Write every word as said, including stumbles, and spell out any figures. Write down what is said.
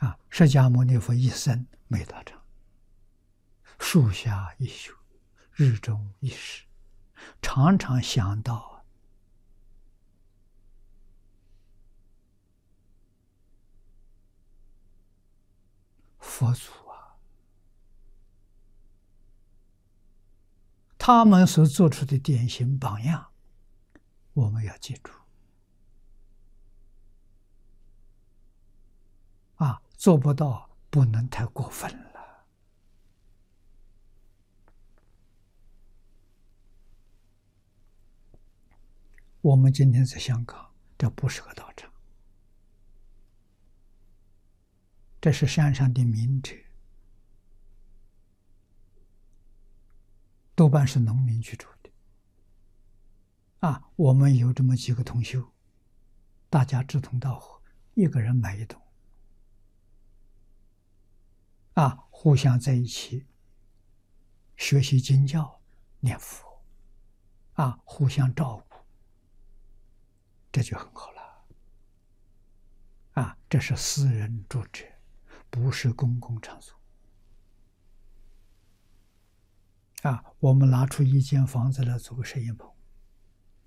啊，释迦牟尼佛一生没道场，树下一宿，日中一时，常常想到佛祖啊，他们所做出的典型榜样，我们要记住啊，做不到不能太过分了。我们今天在香港，这不是个道场，这是山上的民者，多半是农民居住的。啊，我们有这么几个同修，大家志同道合，一个人买一栋，啊，互相在一起学习经教、念佛，啊，互相照顾，这就很好了。啊，这是私人住宅，不是公共场所。啊，我们拿出一间房子来做个摄影棚，